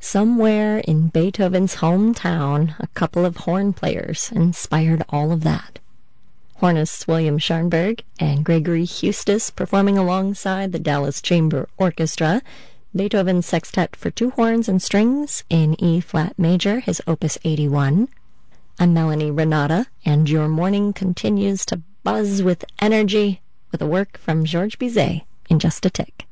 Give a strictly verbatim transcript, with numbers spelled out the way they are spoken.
Somewhere in Beethoven's hometown, a couple of horn players inspired all of that. Hornists William Scharnberg and Gregory Hustis performing alongside the Dallas Chamber Orchestra, Beethoven's Sextet for Two Horns and Strings in E-flat major, his Opus eighty-one. I'm Melanie Renata, and your morning continues to buzz with energy with a work from Georges Bizet in just a tick.